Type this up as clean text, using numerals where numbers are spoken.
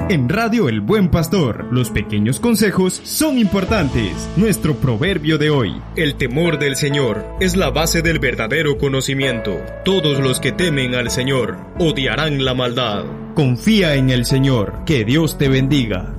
En Radio El Buen Pastor, los pequeños consejos son importantes. Nuestro proverbio de hoy: el temor del Señor es la base del verdadero conocimiento. Todos los que temen al Señor odiarán la maldad. Confía en el Señor. Que Dios te bendiga.